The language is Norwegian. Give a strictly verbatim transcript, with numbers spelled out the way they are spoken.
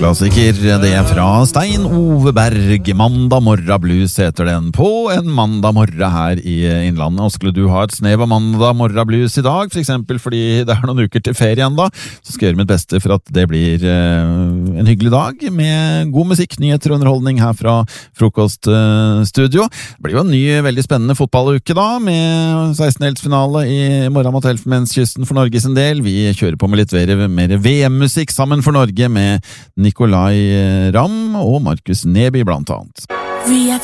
Klassiker, det er fra Stein Ove Berg. Mandag morgen blues heter den på en mandag morgen her i Innlandet. Og skulle du ha et snev av mandag morgen blues i dag, for eksempel fordi det er noen uker til ferien da, så skal jeg gjøre mitt beste for at det blir uh, en hyggelig dag med god musikk, nyheter og underholdning her fra Frokoststudio. Det blir jo en ny, veldig spennende fotballuke da, med seksten-delsfinale i morgen mot Elfenbenskysten for Norge sin del. Vi kjører på med litt mer, mer V M-musikk sammen for Norge med Nicolai Ramm og Markus Neby blant annet.